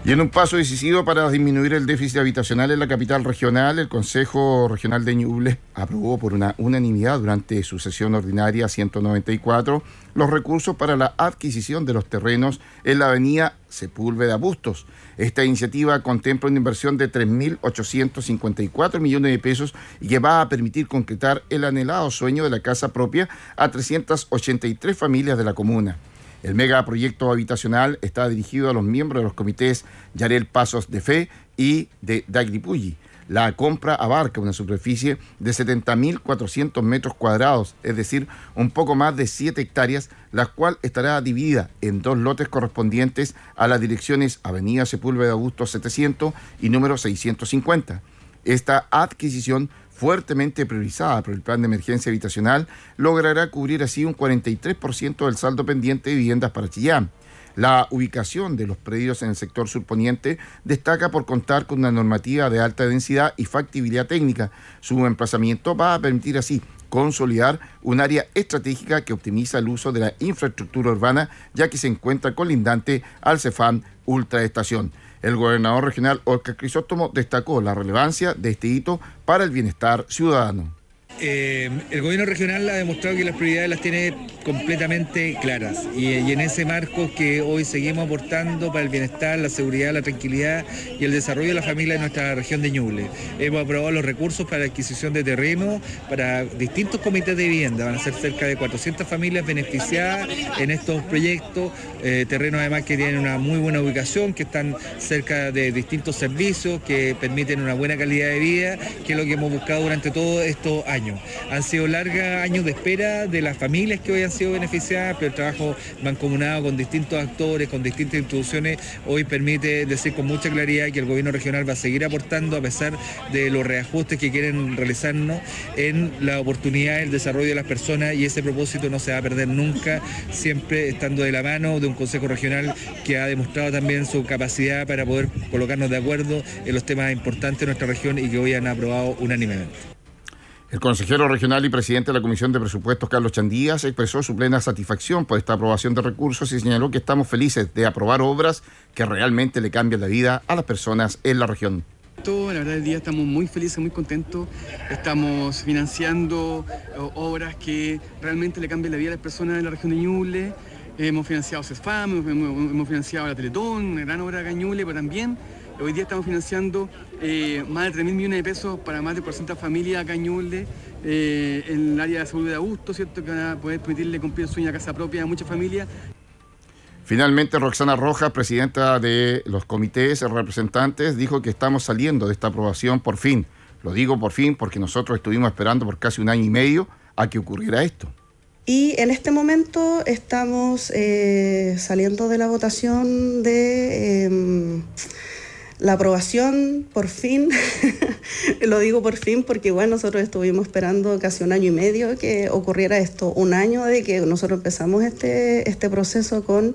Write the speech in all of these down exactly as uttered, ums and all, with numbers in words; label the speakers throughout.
Speaker 1: Y en un paso decisivo para disminuir el déficit habitacional en la capital regional, el Consejo Regional de Ñuble aprobó por una unanimidad durante su sesión ordinaria ciento noventa y cuatro los recursos para la adquisición de los terrenos en la avenida Sepúlveda Bustos. Esta iniciativa contempla una inversión de tres mil ochocientos cincuenta y cuatro millones de pesos y que va a permitir concretar el anhelado sueño de la casa propia a trescientas ochenta y tres familias de la comuna. El megaproyecto habitacional está dirigido a los miembros de los comités Yarel Pasos de Fe y de Dagripulli. La compra abarca una superficie de setenta mil cuatrocientos metros cuadrados, es decir, un poco más de siete hectáreas, la cual estará dividida en dos lotes correspondientes a las direcciones Avenida Sepúlveda Bustos setecientos y número seiscientos cincuenta. Esta adquisición, fuertemente priorizada por el Plan de Emergencia Habitacional, logrará cubrir así un cuarenta y tres por ciento del saldo pendiente de viviendas para Chillán. La ubicación de los predios en el sector surponiente destaca por contar con una normativa de alta densidad y factibilidad técnica. Su emplazamiento va a permitir así consolidar un área estratégica que optimiza el uso de la infraestructura urbana, ya que se encuentra colindante al Cefam Ultraestación. El gobernador regional Óscar Crisóstomo destacó la relevancia de este hito para el bienestar ciudadano.
Speaker 2: Eh, el gobierno regional ha demostrado que las prioridades las tiene completamente claras y, y en ese marco que hoy seguimos aportando para el bienestar, la seguridad, la tranquilidad y el desarrollo de la familia de nuestra región de Ñuble. Hemos aprobado los recursos para la adquisición de terreno para distintos comités de vivienda. Van a ser cerca de cuatrocientas familias beneficiadas en estos proyectos, eh, terrenos además que tienen una muy buena ubicación, que están cerca de distintos servicios, que permiten una buena calidad de vida, que es lo que hemos buscado durante todos estos años. Han sido largos años de espera de las familias que hoy han sido beneficiadas, pero el trabajo mancomunado con distintos actores, con distintas instituciones, hoy permite decir con mucha claridad que el gobierno regional va a seguir aportando a pesar de los reajustes que quieren realizarnos en la oportunidad del desarrollo de las personas, y ese propósito no se va a perder nunca, siempre estando de la mano de un consejo regional que ha demostrado también su capacidad para poder colocarnos de acuerdo en los temas importantes de nuestra región y que hoy han aprobado unánimemente.
Speaker 1: El consejero regional y presidente de la Comisión de Presupuestos, Carlos Chandías, expresó su plena satisfacción por esta aprobación de recursos y señaló que estamos felices de aprobar obras que realmente le cambian la vida a las personas en la región.
Speaker 3: La verdad, el día estamos muy felices, muy contentos. Estamos financiando obras que realmente le cambian la vida a las personas en la región de Ñuble. Hemos financiado Cefam, hemos, hemos financiado la Teletón, una gran obra de Ñuble, pero también hoy día estamos financiando eh, más de tres mil millones de pesos para más de cuatrocientas familias acá en Ñuble, eh, en el área de salud de Augusto, ¿cierto? Que van a poder permitirle cumplir el sueño a casa propia a muchas familias.
Speaker 1: Finalmente, Roxana Rojas, presidenta de los comités representantes, dijo que estamos saliendo de esta aprobación por fin. Lo digo por fin porque nosotros estuvimos esperando por casi un año y medio a que ocurriera esto.
Speaker 4: Y en este momento estamos eh, saliendo de la votación de eh, la aprobación, por fin. Lo digo por fin porque bueno, nosotros estuvimos esperando casi un año y medio que ocurriera esto, un año de que nosotros empezamos este, este proceso con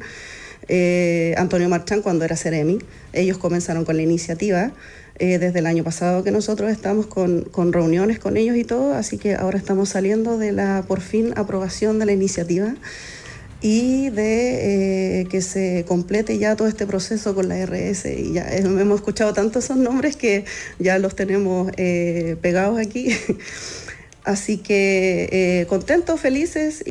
Speaker 4: eh, Antonio Marchán cuando era Ceremi. Ellos comenzaron con la iniciativa eh, desde el año pasado que nosotros estamos con, con reuniones con ellos y todo, así que ahora estamos saliendo de la, por fin, aprobación de la iniciativa y de eh, que se complete ya todo este proceso con la R S. Y ya eh, hemos escuchado tanto esos nombres que ya los tenemos eh, pegados aquí. Así que eh, contentos, felices.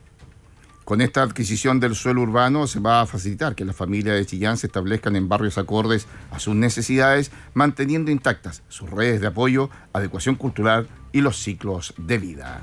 Speaker 1: Con esta adquisición del suelo urbano se va a facilitar que las familias de Chillán se establezcan en barrios acordes a sus necesidades, manteniendo intactas sus redes de apoyo, adecuación cultural y los ciclos de vida.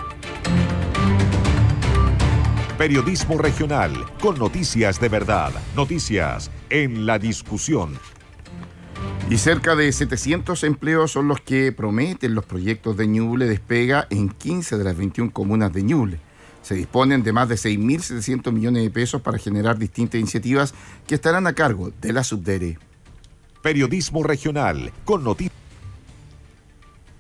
Speaker 5: Periodismo regional, con noticias de verdad, noticias en la discusión.
Speaker 1: Y cerca de setecientos empleos son los que prometen los proyectos de Ñuble Despega en quince de las veintiuna comunas de Ñuble. Se disponen de más de seis mil setecientos millones de pesos para generar distintas iniciativas que estarán a cargo de la Subdere.
Speaker 5: Periodismo regional, con noticias.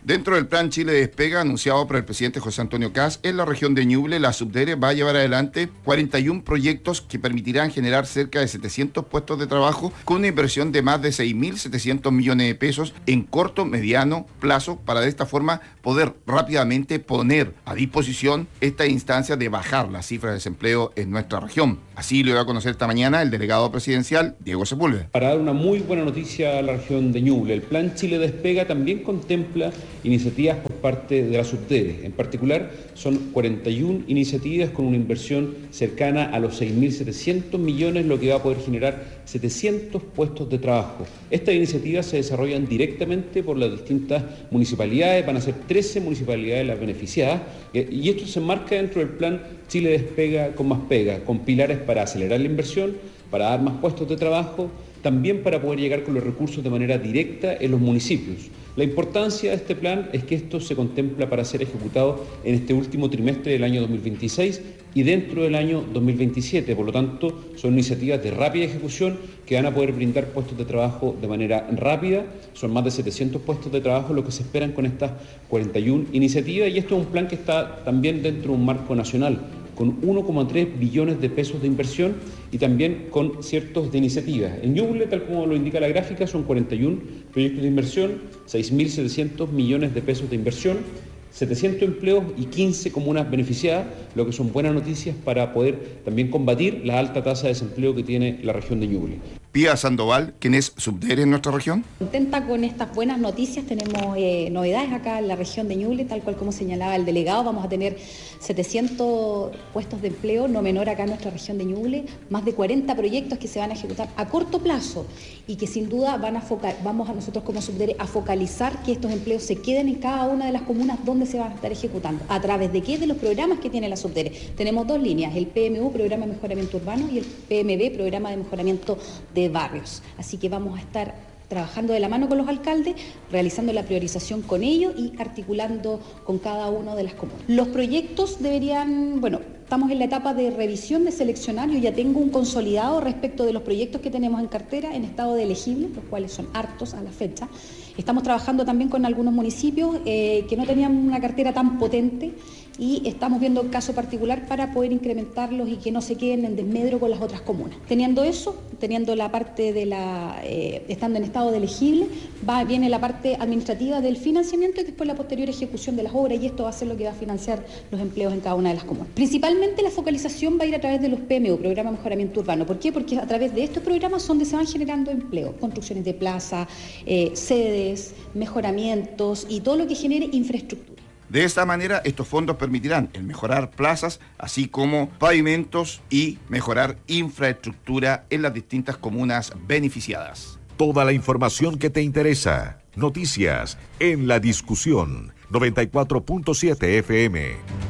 Speaker 1: Dentro del plan Chile Despega, anunciado por el presidente José Antonio Kast, en la región de Ñuble, la Subdere va a llevar adelante cuarenta y un proyectos que permitirán generar cerca de setecientos puestos de trabajo con una inversión de más de seis mil setecientos millones de pesos en corto, mediano plazo, para de esta forma poder rápidamente poner a disposición esta instancia de bajar la cifra de desempleo en nuestra región. Así lo dio a conocer esta mañana el delegado presidencial, Diego Sepúlveda.
Speaker 6: Para dar una muy buena noticia a la región de Ñuble, el plan Chile Despega también contempla iniciativas por parte de la Subdere. En particular, son cuarenta y una iniciativas con una inversión cercana a los seis mil setecientos millones, lo que va a poder generar setecientos puestos de trabajo. Estas iniciativas se desarrollan directamente por las distintas municipalidades, van a ser trece municipalidades las beneficiadas, y esto se enmarca dentro del plan Chile Despega con más pega, con pilares para acelerar la inversión, para dar más puestos de trabajo, también para poder llegar con los recursos de manera directa en los municipios. La importancia de este plan es que esto se contempla para ser ejecutado en este último trimestre del año dos mil veintiséis y dentro del año dos mil veintisiete. Por lo tanto, son iniciativas de rápida ejecución que van a poder brindar puestos de trabajo de manera rápida. Son más de setecientos puestos de trabajo lo que se esperan con estas cuarenta y una iniciativas, y esto es un plan que está también dentro de un marco nacional, con uno coma tres billones de pesos de inversión y también con ciertos de iniciativas. En Ñuble, tal como lo indica la gráfica, son cuarenta y uno proyectos de inversión, seis mil setecientos millones de pesos de inversión, setecientos empleos y quince comunas beneficiadas, lo que son buenas noticias para poder también combatir la alta tasa de desempleo que tiene la región de Ñuble.
Speaker 1: Pía Sandoval, quien es Subdere en nuestra región.
Speaker 7: Contenta con estas buenas noticias, tenemos eh, novedades acá en la región de Ñuble, tal cual como señalaba el delegado, vamos a tener setecientos puestos de empleo, no menor acá en nuestra región de Ñuble, más de cuarenta proyectos que se van a ejecutar a corto plazo y que sin duda van a focal, vamos a nosotros como Subdere a focalizar que estos empleos se queden en cada una de las comunas donde se van a estar ejecutando. ¿A través de qué? De los programas que tiene la Subdere. Tenemos dos líneas, el P M U, Programa de Mejoramiento Urbano, y el P M B, Programa de Mejoramiento de Barrios. Así que vamos a estar trabajando de la mano con los alcaldes, realizando la priorización con ellos y articulando con cada uno de las comunas. Los proyectos deberían, bueno, estamos en la etapa de revisión de seleccionar, yo ya tengo un consolidado respecto de los proyectos que tenemos en cartera en estado de elegible, los cuales son hartos a la fecha. Estamos trabajando también con algunos municipios eh, que no tenían una cartera tan potente y estamos viendo el caso particular para poder incrementarlos y que no se queden en desmedro con las otras comunas. Teniendo eso, teniendo la parte de la, eh, estando en estado de elegible, va, viene la parte administrativa del financiamiento y después la posterior ejecución de las obras, y esto va a ser lo que va a financiar los empleos en cada una de las comunas. Principalmente la focalización va a ir a través de los P M U, Programa de Mejoramiento Urbano. ¿Por qué? Porque a través de estos programas son donde se van generando empleos, construcciones de plaza, eh, sedes, mejoramientos y todo lo que genere infraestructura.
Speaker 1: De esta manera, estos fondos permitirán el mejorar plazas, así como pavimentos y mejorar infraestructura en las distintas comunas beneficiadas.
Speaker 5: Toda la información que te interesa. Noticias en la discusión. noventa y cuatro punto siete F M.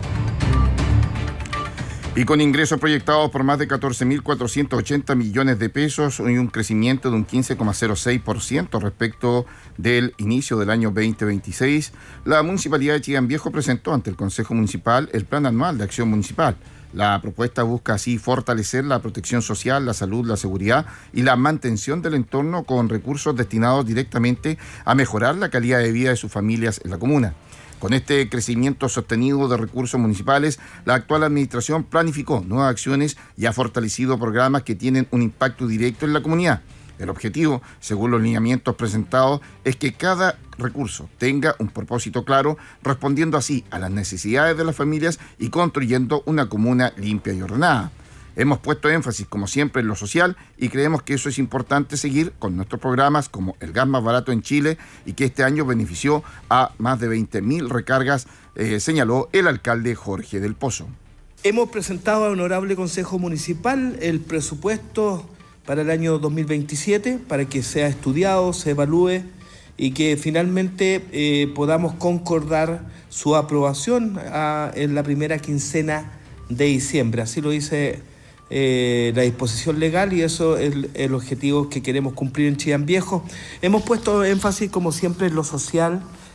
Speaker 1: Y con ingresos proyectados por más de catorce mil cuatrocientos ochenta millones de pesos y un crecimiento de un quince coma cero seis por ciento respecto del inicio del año veinte veintiséis, la Municipalidad de Chillán Viejo presentó ante el Consejo Municipal el Plan Anual de Acción Municipal. La propuesta busca así fortalecer la protección social, la salud, la seguridad y la mantención del entorno con recursos destinados directamente a mejorar la calidad de vida de sus familias en la comuna. Con este crecimiento sostenido de recursos municipales, la actual administración planificó nuevas acciones y ha fortalecido programas que tienen un impacto directo en la comunidad. El objetivo, según los lineamientos presentados, es que cada recurso tenga un propósito claro, respondiendo así a las necesidades de las familias y construyendo una comuna limpia y ordenada. Hemos puesto énfasis, como siempre, en lo social y creemos que eso es importante seguir con nuestros programas como el gas más barato en Chile y que este año benefició a más de veinte mil recargas, eh, señaló el alcalde Jorge del Pozo.
Speaker 8: Hemos presentado al Honorable Consejo Municipal el presupuesto para el año dos mil veintisiete para que sea estudiado, se evalúe y que finalmente eh, podamos concordar su aprobación a, en la primera quincena de diciembre. Así lo dice Eh, la disposición legal y eso es el, el objetivo que queremos cumplir en Chillán Viejo. Hemos puesto énfasis, como siempre, en lo social,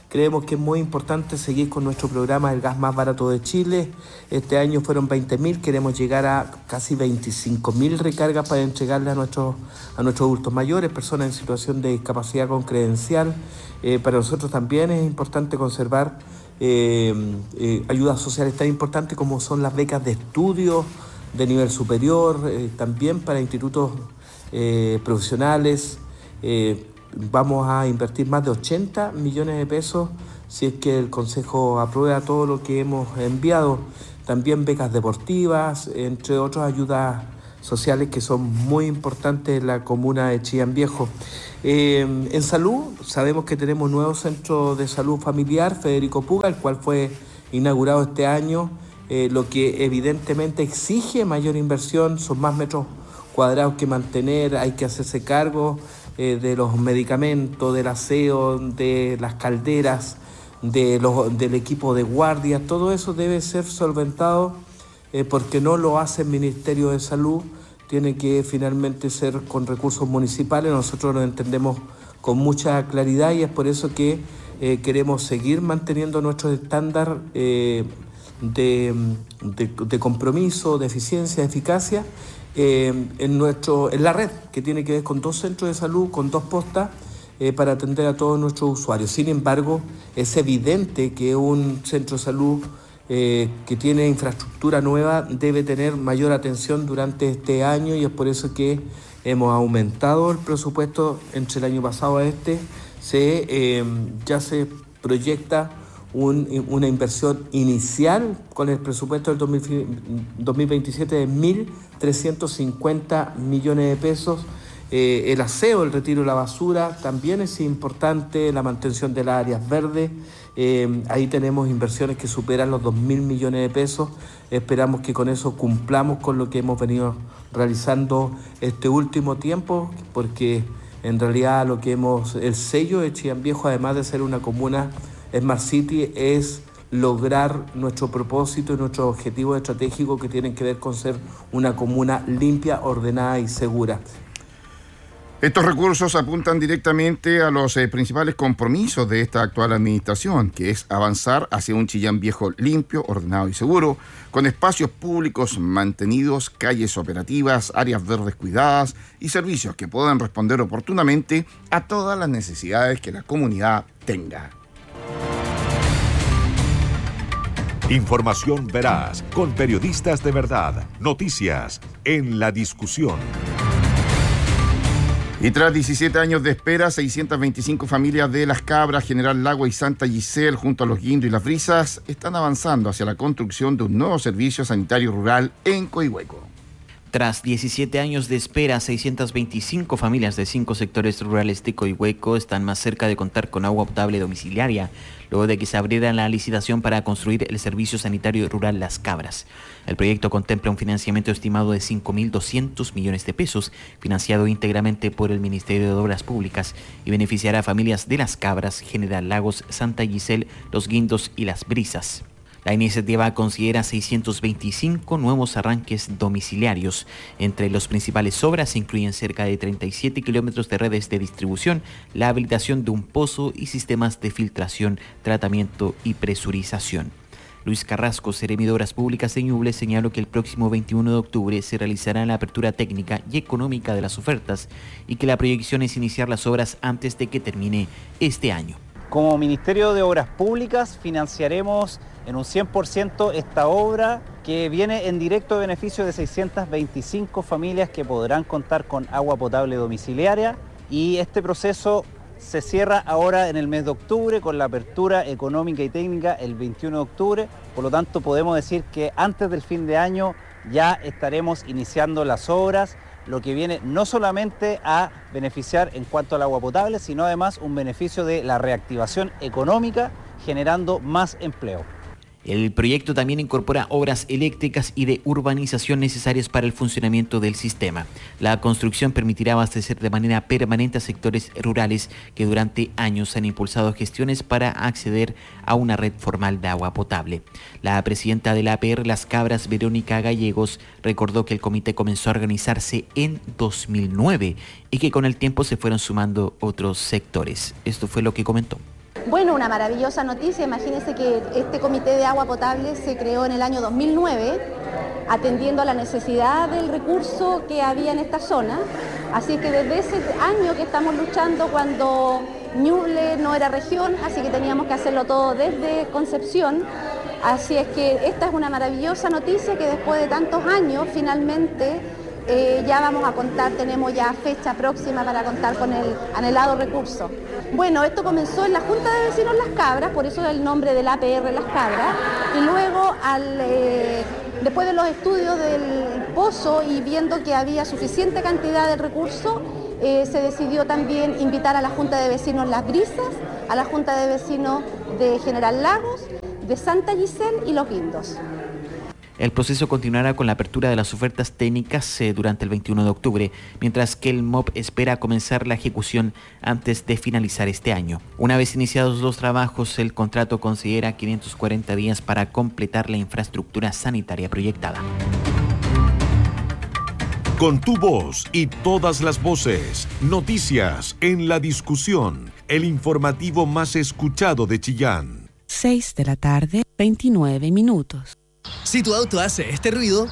Speaker 8: Creemos que es muy importante seguir con nuestro programa El Gas Más Barato de Chile. Este año fueron veinte mil, queremos llegar a casi veinticinco mil recargas para entregarle a nuestros, a nuestros adultos mayores, personas en situación de discapacidad con credencial. Eh, para nosotros también es importante conservar eh, eh, ayudas sociales tan importantes como son las becas de estudio de nivel superior, eh, también para institutos eh, profesionales. Eh, Vamos a invertir más de ochenta millones de pesos si es que el Consejo aprueba todo lo que hemos enviado. También becas deportivas, entre otras ayudas sociales que son muy importantes en la comuna de Chillán Viejo. Eh, en salud, sabemos que tenemos un nuevo centro de salud familiar, Federico Puga, el cual fue inaugurado este año, eh, lo que evidentemente exige mayor inversión, son más metros cuadrados que mantener, hay que hacerse cargo eh, de los medicamentos, del aseo, de las calderas, de los, del equipo de guardia. Todo eso debe ser solventado eh, porque no lo hace el Ministerio de Salud, tiene que finalmente ser con recursos municipales. Nosotros lo entendemos con mucha claridad y es por eso que eh, queremos seguir manteniendo nuestro estándar eh, de, de, de compromiso, de eficiencia, de eficacia eh, en, nuestro, en la red, que tiene que ver con dos centros de salud, con dos postas, eh, para atender a todos nuestros usuarios. Sin embargo, es evidente que un centro de salud eh, que tiene infraestructura nueva debe tener mayor atención durante este año y es por eso que hemos aumentado el presupuesto entre el año pasado a este. Se, eh, ya se proyecta un, una inversión inicial con el presupuesto del dos mil veintisiete de mil trescientos cincuenta millones de pesos. Eh, el aseo, el retiro de la basura también es importante, la mantención de las áreas verdes. Eh, ahí tenemos inversiones que superan los dos mil millones de pesos. Esperamos que con eso cumplamos con lo que hemos venido realizando este último tiempo, porque en realidad lo que hemos, el sello de Chillán Viejo, además de ser una comuna Smart City, es lograr nuestro propósito y nuestro objetivo estratégico que tienen que ver con ser una comuna limpia, ordenada y segura.
Speaker 1: Estos recursos apuntan directamente a los eh, principales compromisos de esta actual administración, que es avanzar hacia un Chillán Viejo limpio, ordenado y seguro, con espacios públicos mantenidos, calles operativas, áreas verdes cuidadas y servicios que puedan responder oportunamente a todas las necesidades que la comunidad tenga.
Speaker 5: Información veraz, con periodistas de verdad. Noticias en la discusión.
Speaker 1: Y tras diecisiete años de espera, seiscientas veinticinco familias de Las Cabras, General Lagos y Santa Giselle, junto a Los Guindos y Las Brisas, están avanzando hacia la construcción de un nuevo servicio sanitario rural en Coihueco.
Speaker 9: Tras diecisiete años de espera, seiscientas veinticinco familias de cinco sectores rurales de Coihueco están más cerca de contar con agua potable domiciliaria, luego de que se abriera la licitación para construir el servicio sanitario rural Las Cabras. El proyecto contempla un financiamiento estimado de cinco mil doscientos millones de pesos, financiado íntegramente por el Ministerio de Obras Públicas, y beneficiará a familias de Las Cabras, General Lagos, Santa Giselle, Los Guindos y Las Brisas. La iniciativa considera seiscientos veinticinco nuevos arranques domiciliarios. Entre las principales obras se incluyen cerca de treinta y siete kilómetros de redes de distribución, la habilitación de un pozo y sistemas de filtración, tratamiento y presurización. Luis Carrasco, seremi de Obras Públicas de Ñuble, señaló que el próximo veintiuno de octubre se realizará la apertura técnica y económica de las ofertas y que la proyección es iniciar las obras antes de que termine este año.
Speaker 10: Como Ministerio de Obras Públicas financiaremos en un cien por ciento esta obra que viene en directo beneficio de seiscientas veinticinco familias que podrán contar con agua potable domiciliaria, y este proceso se cierra ahora en el mes de octubre con la apertura económica y técnica el veintiuno de octubre. Por lo tanto, podemos decir que antes del fin de año ya estaremos iniciando las obras, lo que viene no solamente a beneficiar en cuanto al agua potable, sino además un beneficio de la reactivación económica, generando más empleo.
Speaker 9: El proyecto también incorpora obras eléctricas y de urbanización necesarias para el funcionamiento del sistema. La construcción permitirá abastecer de manera permanente a sectores rurales que durante años han impulsado gestiones para acceder a una red formal de agua potable. La presidenta de la A P R Las Cabras, Verónica Gallegos, recordó que el comité comenzó a organizarse en dos mil nueve y que con el tiempo se fueron sumando otros sectores. Esto fue lo que comentó.
Speaker 11: Bueno, una maravillosa noticia. Imagínense que este comité de agua potable se creó en el año dos mil nueve, atendiendo a la necesidad del recurso que había en esta zona. Así que desde ese año que estamos luchando, cuando Ñuble no era región, así que teníamos que hacerlo todo desde Concepción. Así es que esta es una maravillosa noticia que después de tantos años, finalmente, eh, ya vamos a contar, tenemos ya fecha próxima para contar con el anhelado recurso. Bueno, esto comenzó en la Junta de Vecinos Las Cabras, por eso el nombre del A P R Las Cabras, y luego al... Eh, Después de los estudios del pozo y viendo que había suficiente cantidad de recursos, eh, se decidió también invitar a la Junta de Vecinos Las Brisas, a la Junta de Vecinos de General Lagos, de Santa Giselle y Los Guindos.
Speaker 9: El proceso continuará con la apertura de las ofertas técnicas eh, durante el veintiuno de octubre, mientras que el M O P espera comenzar la ejecución antes de finalizar este año. Una vez iniciados los trabajos, el contrato considera quinientos cuarenta días para completar la infraestructura sanitaria proyectada.
Speaker 5: Con tu voz y todas las voces, noticias en la discusión, el informativo más escuchado de Chillán.
Speaker 12: seis de la tarde, veintinueve minutos.
Speaker 13: Si tu auto hace este ruido,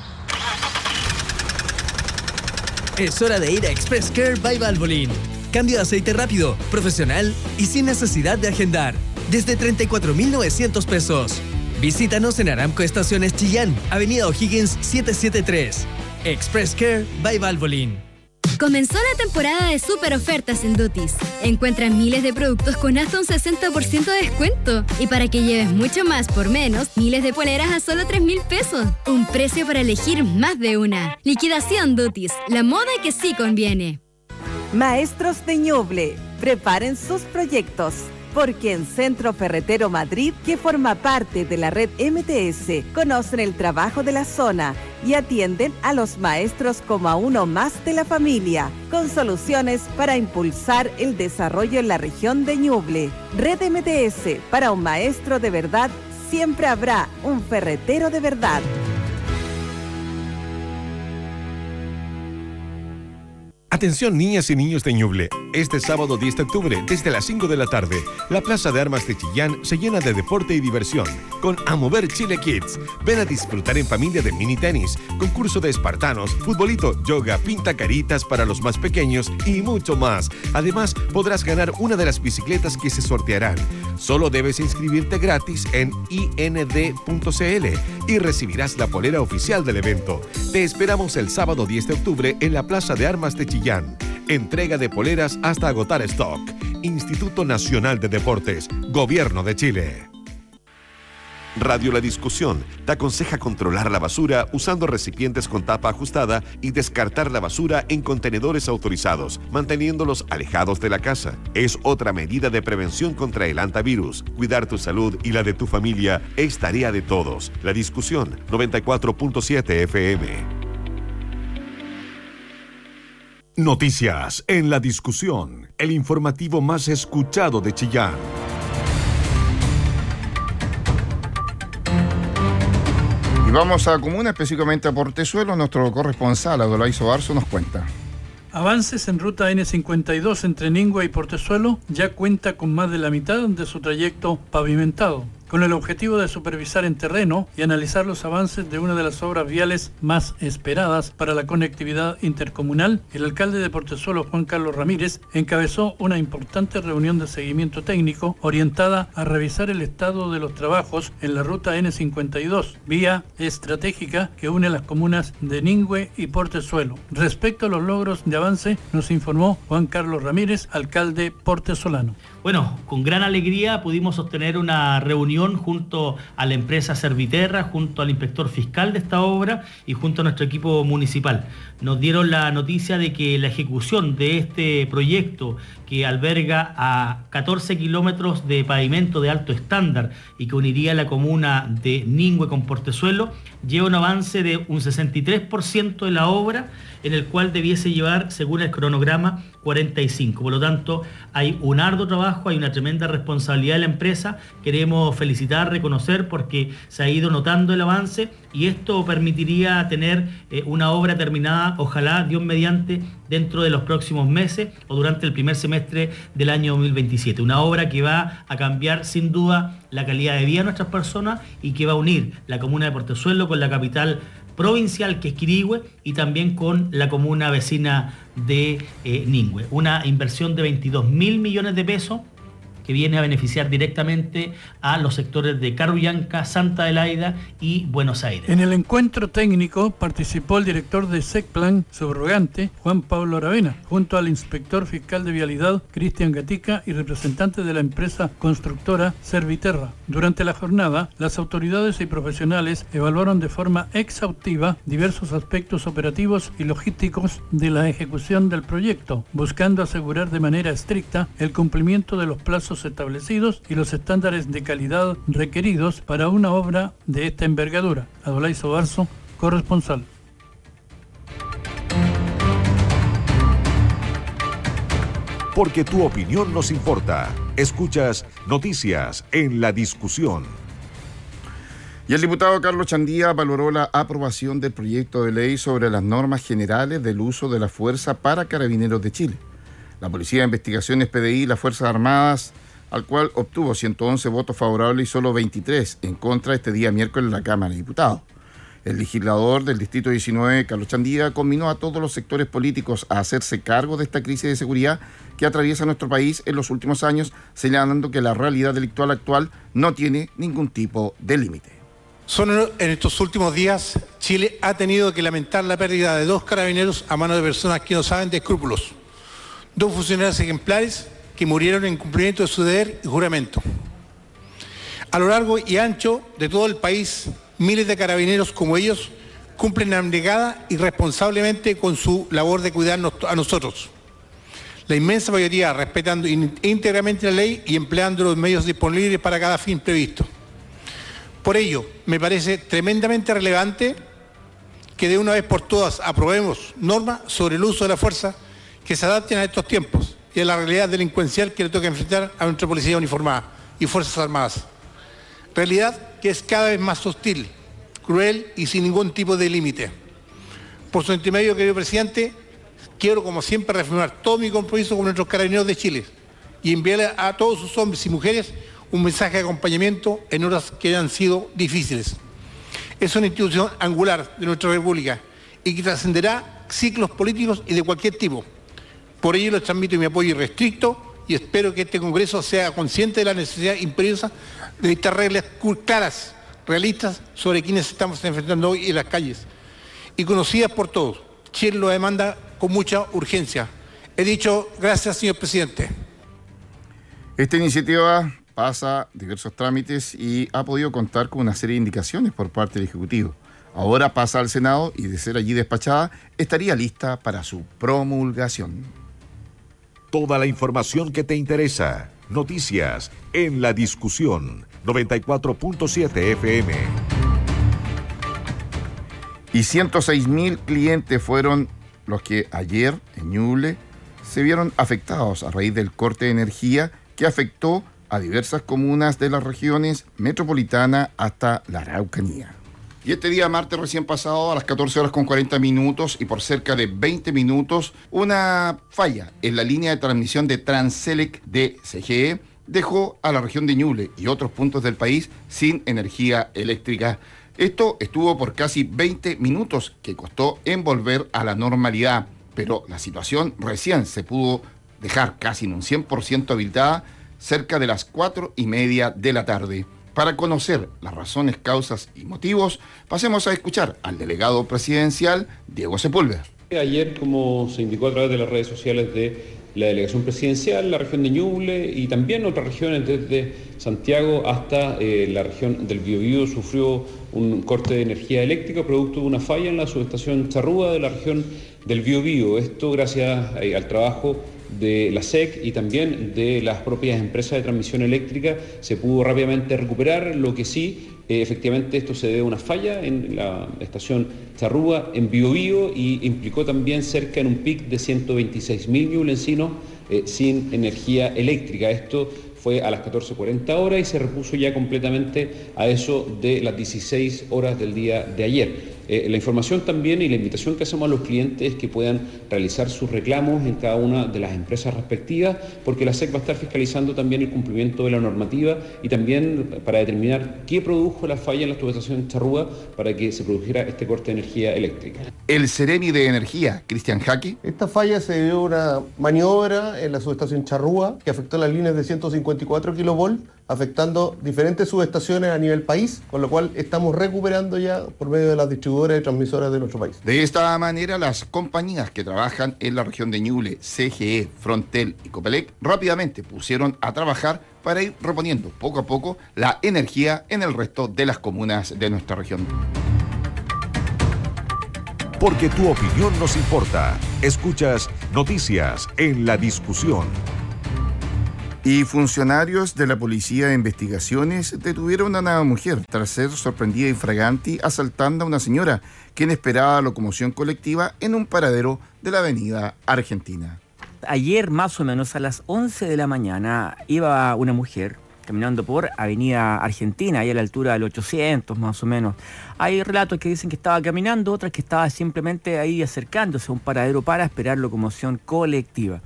Speaker 13: es hora de ir a Express Care by Valvoline. Cambio de aceite rápido, profesional y sin necesidad de agendar. Desde treinta y cuatro mil novecientos pesos. Visítanos en Aramco Estaciones Chillán, Avenida O'Higgins setecientos setenta y tres. Express Care by Valvoline.
Speaker 14: Comenzó la temporada de super ofertas en Duties. Encuentras miles de productos con hasta un sesenta por ciento de descuento. Y para que lleves mucho más por menos, miles de poleras a solo tres mil pesos. Un precio para elegir más de una. Liquidación Duties, la moda que sí conviene.
Speaker 15: Maestros de Ñuble, preparen sus proyectos. Porque en Centro Ferretero Madrid, que forma parte de la red M T S, conocen el trabajo de la zona y atienden a los maestros como a uno más de la familia, con soluciones para impulsar el desarrollo en la región de Ñuble. Red M T S, para un maestro de verdad, siempre habrá un ferretero de verdad.
Speaker 16: Atención niñas y niños de Ñuble, este sábado diez de octubre desde las cinco de la tarde, la Plaza de Armas de Chillán se llena de deporte y diversión con A Mover Chile Kids. Ven a disfrutar en familia de mini tenis, concurso de espartanos, futbolito, yoga, pinta caritas para los más pequeños y mucho más. Además, podrás ganar una de las bicicletas que se sortearán. Solo debes inscribirte gratis en i n d punto c l y recibirás la polera oficial del evento. Te esperamos el sábado diez de octubre en la Plaza de Armas de Chillán. Entrega de poleras hasta agotar stock. Instituto Nacional de Deportes, Gobierno de Chile.
Speaker 5: Radio La Discusión te aconseja controlar la basura usando recipientes con tapa ajustada y descartar la basura en contenedores autorizados, manteniéndolos alejados de la casa. Es otra medida de prevención contra el hantavirus. Cuidar tu salud y la de tu familia es tarea de todos. La Discusión, noventa y cuatro punto siete F M. Noticias en La Discusión, el informativo más escuchado de Chillán.
Speaker 1: Y vamos a comuna, específicamente a Portezuelo. Nuestro corresponsal, Adolaiso Arzo, nos cuenta.
Speaker 17: Avances en ruta ene cincuenta y dos entre Ningua y Portezuelo ya cuenta con más de la mitad de su trayecto pavimentado. Con el objetivo de supervisar en terreno y analizar los avances de una de las obras viales más esperadas para la conectividad intercomunal, el alcalde de Portezuelo, Juan Carlos Ramírez, encabezó una importante reunión de seguimiento técnico orientada a revisar el estado de los trabajos en la ruta ene cincuenta y dos, vía estratégica que une las comunas de Ningüe y Portezuelo. Respecto a los logros de avance, nos informó Juan Carlos Ramírez, alcalde portezolano.
Speaker 18: Bueno, con gran alegría pudimos sostener una reunión junto a la empresa Serviterra, junto al inspector fiscal de esta obra y junto a nuestro equipo municipal. Nos dieron la noticia de que la ejecución de este proyecto, que alberga a catorce kilómetros de pavimento de alto estándar y que uniría la comuna de Ningüe con Portezuelo, lleva un avance de un sesenta y tres por ciento de la obra, en el cual debiese llevar, según el cronograma, cuarenta y cinco. Por lo tanto, hay un arduo trabajo trabajo, hay una tremenda responsabilidad de la empresa. Queremos felicitar, reconocer, porque se ha ido notando el avance y esto permitiría tener eh, una obra terminada, ojalá, Dios mediante, dentro de los próximos meses o durante el primer semestre del año dos mil veintisiete. Una obra que va a cambiar sin duda la calidad de vida de nuestras personas y que va a unir la comuna de Portezuelo con la capital provincial, que es Quirihue, y también con la comuna vecina de eh, Ningüe. Una inversión de veintidós mil millones de pesos que viene a beneficiar directamente a los sectores de Carullanca, Santa Adelaida y Buenos Aires.
Speaker 17: En el encuentro técnico participó el director de SECPLAN subrogante, Juan Pablo Aravena, junto al inspector fiscal de Vialidad, Cristian Gatica, y representantes de la empresa constructora Serviterra. Durante la jornada, las autoridades y profesionales evaluaron de forma exhaustiva diversos aspectos operativos y logísticos de la ejecución del proyecto, buscando asegurar de manera estricta el cumplimiento de los plazos establecidos y los estándares de calidad requeridos para una obra de esta envergadura. Adolay Sobarzo, corresponsal.
Speaker 5: Porque tu opinión nos importa. Escuchas Noticias en la Discusión.
Speaker 1: Y el diputado Carlos Chandía valoró la aprobación del proyecto de ley sobre las normas generales del uso de la fuerza para Carabineros de Chile. La Policía de Investigaciones P D I y las Fuerzas Armadas, al cual obtuvo ciento once votos favorables y solo veintitrés en contra este día miércoles en la Cámara de Diputados. El legislador del Distrito diecinueve, Carlos Chandía, conminó a todos los sectores políticos a hacerse cargo de esta crisis de seguridad que atraviesa nuestro país en los últimos años, señalando que la realidad delictual actual no tiene ningún tipo de límite.
Speaker 19: Solo en estos últimos días, Chile ha tenido que lamentar la pérdida de dos carabineros a manos de personas que no saben de escrúpulos. Dos funcionarios ejemplares que murieron en cumplimiento de su deber y juramento. A lo largo y ancho de todo el país, miles de carabineros como ellos cumplen abnegada y responsablemente con su labor de cuidarnos a nosotros. La inmensa mayoría respetando íntegramente la ley y empleando los medios disponibles para cada fin previsto. Por ello, me parece tremendamente relevante que de una vez por todas aprobemos normas sobre el uso de la fuerza que se adapten a estos tiempos y a la realidad delincuencial que le toca enfrentar a nuestra policía uniformada y Fuerzas Armadas. Realidad que es cada vez más hostil, cruel y sin ningún tipo de límite. Por su intermedio, querido presidente, quiero como siempre reafirmar todo mi compromiso con nuestros carabineros de Chile y enviarle a todos sus hombres y mujeres un mensaje de acompañamiento en horas que han sido difíciles. Es una institución angular de nuestra República y que trascenderá ciclos políticos y de cualquier tipo. Por ello les transmito mi apoyo irrestricto y espero que este Congreso sea consciente de la necesidad imperiosa de dictar reglas claras, realistas, sobre quienes estamos enfrentando hoy en las calles y conocidas por todos. Chile lo demanda con mucha urgencia. He dicho gracias, señor presidente.
Speaker 1: Esta iniciativa pasa diversos trámites y ha podido contar con una serie de indicaciones por parte del Ejecutivo. Ahora pasa al Senado y, de ser allí despachada, estaría lista para su promulgación.
Speaker 5: Toda la información que te interesa. Noticias en la Discusión. noventa y cuatro punto siete F M.
Speaker 1: Y ciento seis mil clientes fueron los que ayer en Ñuble se vieron afectados a raíz del corte de energía que afectó a diversas comunas de las regiones metropolitana hasta la Araucanía. Y este día martes recién pasado, a las catorce horas con cuarenta minutos y por cerca de veinte minutos, una falla en la línea de transmisión de Transelec de C G E dejó a la región de Ñuble y otros puntos del país sin energía eléctrica. Esto estuvo por casi veinte minutos, que costó en volver a la normalidad, pero la situación recién se pudo dejar casi en un cien por ciento habilitada cerca de las cuatro y media de la tarde. Para conocer las razones, causas y motivos, pasemos a escuchar al delegado presidencial, Diego Sepúlveda.
Speaker 6: Ayer, como se indicó a través de las redes sociales de la delegación presidencial, la región de Ñuble y también otras regiones desde Santiago hasta eh, la región del Biobío sufrió un corte de energía eléctrica producto de una falla en la subestación Charrúa de la región del Biobío. Esto gracias eh, al trabajo de la S E C y también de las propias empresas de transmisión eléctrica se pudo rápidamente recuperar, lo que sí Eh, efectivamente, esto se debe a una falla en la estación Charrúa, en Biobío, y implicó también cerca en un pic de ciento veintiséis mil ñublencinos eh, sin energía eléctrica. Esto fue a las catorce cuarenta horas y se repuso ya completamente a eso de las dieciséis horas del día de ayer. Eh, la información también y la invitación que hacemos a los clientes es que puedan realizar sus reclamos en cada una de las empresas respectivas, porque la S E C va a estar fiscalizando también el cumplimiento de la normativa y también para determinar qué produjo la falla en la subestación Charrúa para que se produjera este corte de energía eléctrica.
Speaker 1: El Ceremi de Energía, Cristian Jaque.
Speaker 20: Esta falla se dio una maniobra en la subestación Charrúa que afectó las líneas de ciento cincuenta y cuatro kilovolts, afectando diferentes subestaciones a nivel país, con lo cual estamos recuperando ya por medio de las distribuidoras y transmisoras de nuestro país.
Speaker 1: De esta manera, las compañías que trabajan en la región de Ñuble, C G E, Frontel y Copelec, rápidamente pusieron a trabajar para ir reponiendo poco a poco la energía en el resto de las comunas de nuestra región.
Speaker 5: Porque tu opinión nos importa. Escuchas Noticias en la Discusión.
Speaker 1: Y funcionarios de la Policía de Investigaciones detuvieron a una mujer tras ser sorprendida infraganti asaltando a una señora quien esperaba locomoción colectiva en un paradero de la avenida Argentina.
Speaker 21: Ayer, más o menos a las once de la mañana, iba una mujer caminando por avenida Argentina, ahí a la altura del ochocientos más o menos. Hay relatos que dicen que estaba caminando, otras que estaba simplemente ahí acercándose a un paradero para esperar locomoción colectiva.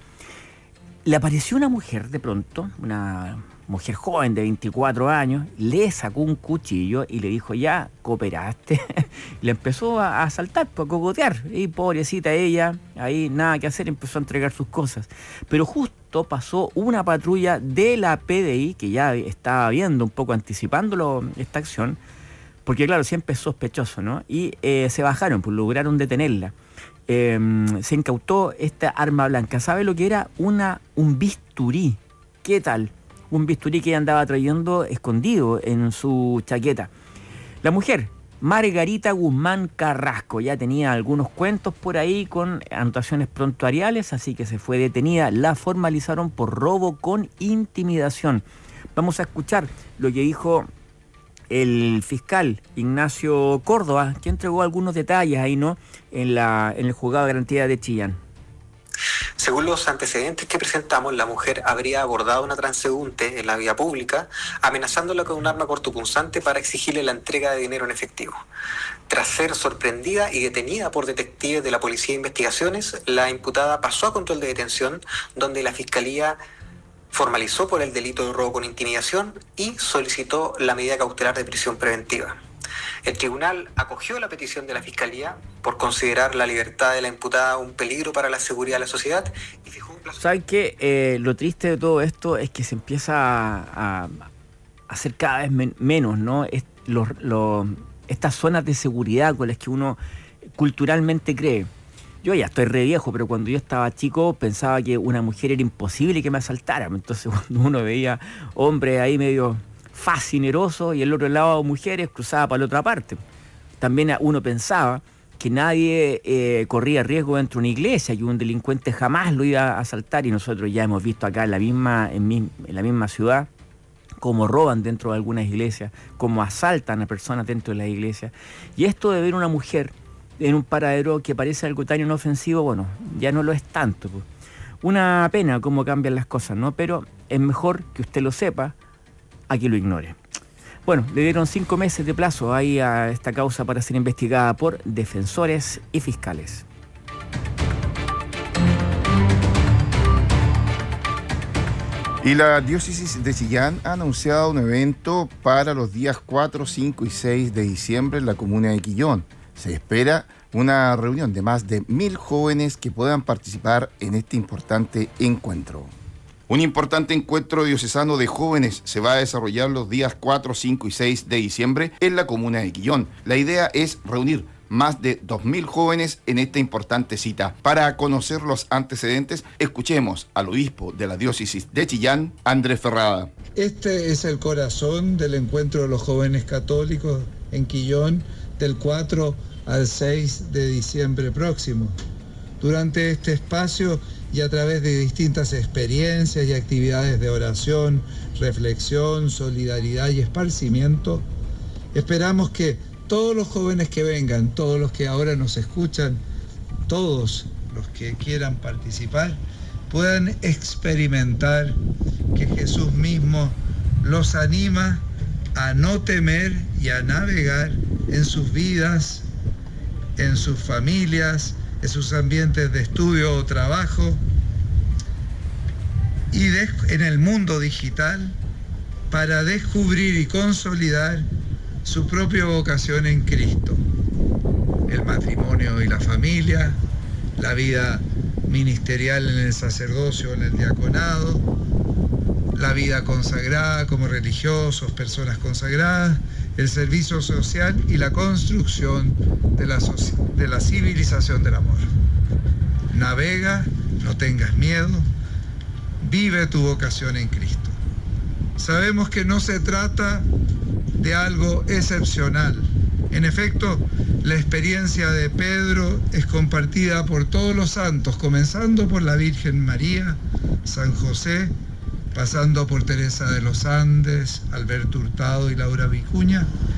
Speaker 21: Le apareció una mujer de pronto, una mujer joven de veinticuatro años, le sacó un cuchillo y le dijo, ya cooperaste. Y le empezó a asaltar, a cogotear. Y pobrecita ella, ahí nada que hacer, empezó a entregar sus cosas. Pero justo pasó una patrulla de la P D I, que ya estaba viendo un poco, anticipándolo esta acción, porque claro, siempre es sospechoso, ¿no? Y eh, se bajaron, pues lograron detenerla. Eh, se incautó esta arma blanca. ¿Sabe lo que era? Una, un bisturí. ¿Qué tal? Un bisturí que ella andaba trayendo escondido en su chaqueta. La mujer, Margarita Guzmán Carrasco, ya tenía algunos cuentos por ahí con anotaciones prontuariales, así que se fue detenida. La formalizaron por robo con intimidación. Vamos a escuchar lo que dijo el fiscal Ignacio Córdoba, que entregó algunos detalles ahí, ¿no?, en, la, en el juzgado de garantía de Chillán.
Speaker 22: Según los antecedentes que presentamos, la mujer habría abordado a una transeúnte en la vía pública, amenazándola con un arma cortopunzante para exigirle la entrega de dinero en efectivo. Tras ser sorprendida y detenida por detectives de la Policía de Investigaciones, la imputada pasó a control de detención, donde la Fiscalía formalizó por el delito de robo con intimidación y solicitó la medida cautelar de prisión preventiva. El tribunal acogió la petición de la Fiscalía por considerar la libertad de la imputada un peligro para la seguridad de la sociedad y fijó un plazo.
Speaker 21: ¿Saben qué? Eh, lo triste de todo esto es que se empieza a, a hacer cada vez men menos, ¿no? Es, los, los, estas zonas de seguridad con las que uno culturalmente cree. Yo ya estoy re viejo, pero cuando yo estaba chico pensaba que una mujer era imposible que me asaltara. Entonces cuando uno veía hombres ahí medio fascinerosos y el otro lado mujeres, cruzaba para la otra parte. También uno pensaba que nadie eh, corría riesgo dentro de una iglesia, que un delincuente jamás lo iba a asaltar, y nosotros ya hemos visto acá en la misma, en, mi, en la misma ciudad cómo roban dentro de algunas iglesias, cómo asaltan a personas dentro de las iglesias. Y esto de ver una mujer en un paradero que parece algo tan inofensivo, bueno, ya no lo es tanto, pues. Una pena cómo cambian las cosas, ¿no? Pero es mejor que usted lo sepa a que lo ignore. Bueno, le dieron cinco meses de plazo ahí a esta causa para ser investigada por defensores y fiscales.
Speaker 1: Y la diócesis de Chillán ha anunciado un evento para los días cuatro, cinco y seis de diciembre en la comuna de Quillón. Se espera una reunión de más de mil jóvenes que puedan participar en este importante encuentro. Un importante encuentro diocesano de jóvenes se va a desarrollar los días cuatro, cinco y seis de diciembre en la comuna de Quillón. La idea es reunir más de dos mil jóvenes en esta importante cita. Para conocer los antecedentes, escuchemos al obispo de la diócesis de Chillán, Andrés Ferrada.
Speaker 23: Este es el corazón del encuentro de los jóvenes católicos en Quillón del cuatro al seis de diciembre próximo. Durante este espacio y a través de distintas experiencias y actividades de oración, reflexión, solidaridad y esparcimiento, Esperamos que todos los jóvenes que vengan, todos los que ahora nos escuchan, todos los que quieran participar, puedan experimentar que Jesús mismo los anima a no temer y a navegar en sus vidas, en sus familias, en sus ambientes de estudio o trabajo y de, en el mundo digital, para descubrir y consolidar su propia vocación en Cristo. El matrimonio y la familia, la vida ministerial en el sacerdocio, en el diaconado, la vida consagrada como religiosos, personas consagradas, el servicio social y la construcción de la, de la civilización del amor. Navega, no tengas miedo, vive tu vocación en Cristo. Sabemos que no se trata de algo excepcional. En efecto, la experiencia de Pedro es compartida por todos los santos, comenzando por la Virgen María, San José, pasando por Teresa de los Andes, Alberto Hurtado y Laura Vicuña,